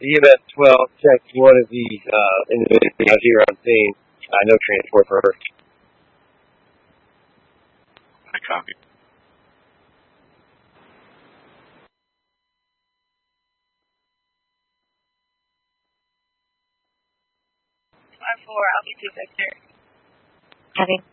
EMS 12, check one of these individuals here on scene. No transport for her. I copy. 5-4, altitude Victor. Copy.